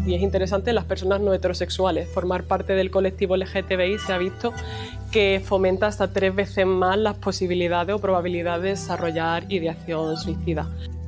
y es interesante, las personas no heterosexuales. Formar parte del colectivo LGTBI se ha visto que fomenta hasta 3 veces más las posibilidades o probabilidades de desarrollar ideación suicida.